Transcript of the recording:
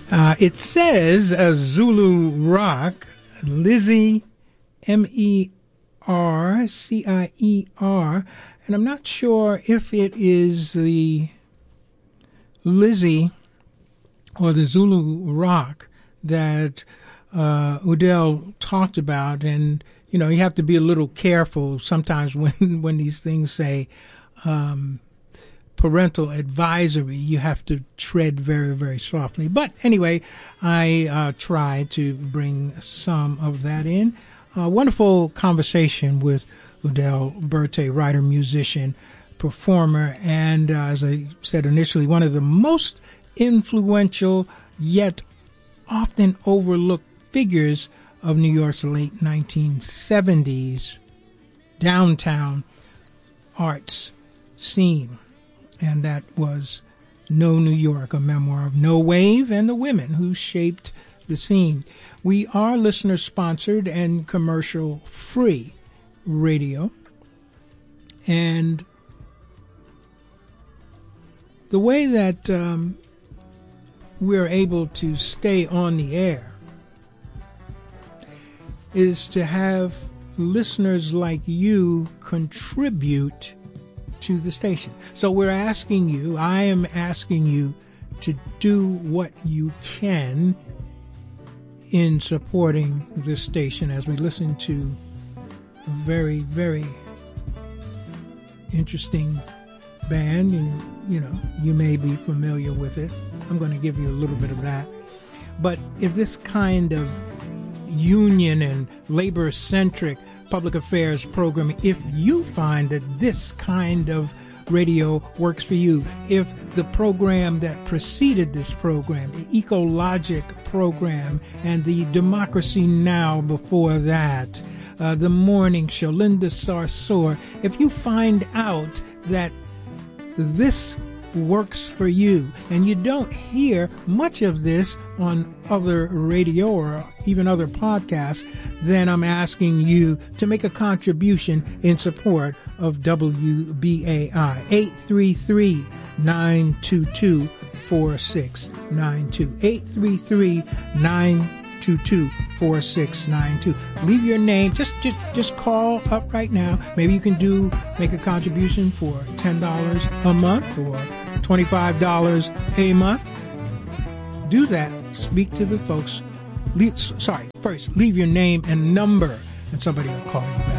It says Zulu Rock, Lizzie, Mercier, and I'm not sure if it is the Lizzie or the Zulu Rock that Udell talked about. And, you know, you have to be a little careful sometimes when these things say parental advisory. You have to tread very, very softly. But anyway, I tried to bring some of that in. A wonderful conversation with Udell Berte, writer, musician, performer, and as I said initially, one of the most influential yet often overlooked figures of New York's late 1970s downtown arts scene. And that was No New York, a memoir of No Wave and the women who shaped the scene. We are listener-sponsored and commercial-free radio. And the way that we're able to stay on the air is to have listeners like you contribute to the station. So we're asking you, I am asking you to do what you can in supporting this station as we listen to a very, very interesting band, and you know, you may be familiar with it. I'm going to give you a little bit of that. But if this kind of union and labor-centric public affairs program, if you find that this kind of radio works for you, if the program that preceded this program, the Ecologic program, and the Democracy Now! Before that, the morning show, Linda Sarsour, if you find out that this works for you and you don't hear much of this on other radio or even other podcasts, then I'm asking you to make a contribution in support of WBAI. 833-922-4692. 833-922-4692. Leave your name. Just call up right now. Maybe you can make a contribution for $10 a month or $25 a month. Do that. Speak to the folks. First, leave your name and number, and somebody will call you back.